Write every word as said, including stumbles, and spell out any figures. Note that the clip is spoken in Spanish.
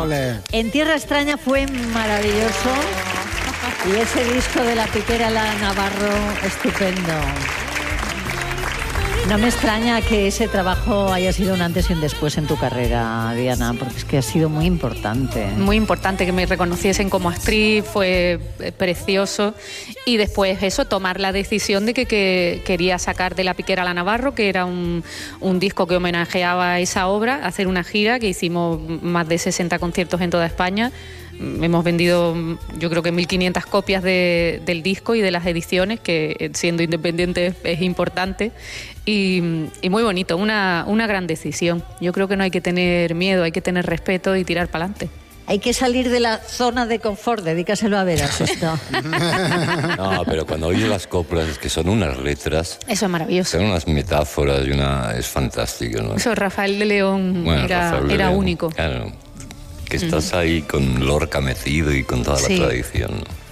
Bueno, Ole. En Tierra Extraña fue maravilloso. Y ese disco de la Piquera La Navarro, estupendo. No me extraña que ese trabajo haya sido un antes y un después en tu carrera, Diana, porque es que ha sido muy importante. Muy importante que me reconociesen como actriz, fue precioso. Y después eso, tomar la decisión de que, que quería sacar de La Piquera La Navarro, que era un, un disco que homenajeaba esa obra, hacer una gira que hicimos más de sesenta conciertos en toda España. Hemos vendido, yo creo que mil quinientas copias de, del disco y de las ediciones, que siendo independiente es importante. Y, y muy bonito, una, una gran decisión. Yo creo que no hay que tener miedo, hay que tener respeto y tirar para adelante. Hay que salir de la zona de confort, dedícaselo a Veras esto. No, pero cuando oyes las coplas, es que son unas letras, Eso es maravilloso. son unas metáforas y una... es fantástico, ¿no? Eso, Rafael de León Bueno, era, Rafael de era León, único. Claro, que estás ahí con Lorca metido y con toda Sí. la tradición, ¿no?